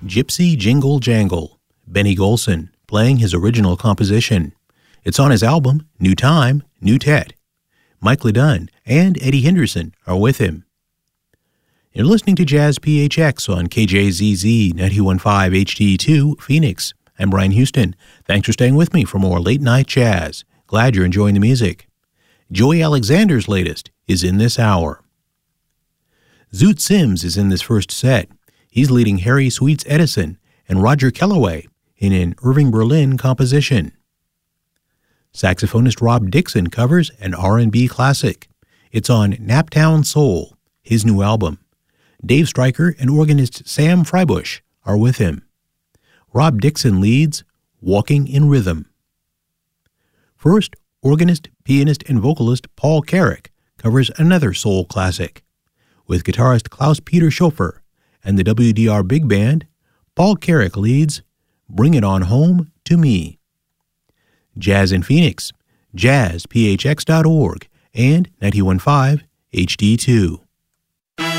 Gypsy Jingle Jangle, Benny Golson, playing his original composition. It's on his album, New Time, New Tet. Mike LeDunn and Eddie Henderson are with him. You're listening to Jazz PHX on KJZZ 91.5 HD2 Phoenix. I'm Brian Houston. Thanks for staying with me for more late night jazz. Glad you're enjoying the music. Joey Alexander's latest is in this hour. Zoot Sims is in this first set. He's leading Harry Sweets Edison and Roger Kellaway in an Irving Berlin composition. Saxophonist Rob Dixon covers an R&B classic. It's on Naptown Soul, his new album. Dave Stryker and organist Sam Freibush are with him. Rob Dixon leads Walking in Rhythm. First, organist, pianist, and vocalist Paul Carrick covers another soul classic. With guitarist Klaus-Peter Schoeffer and the WDR Big Band, Paul Carrick leads Bring It On Home to Me. Jazz in Phoenix, jazzphx.org and 91.5 HD2.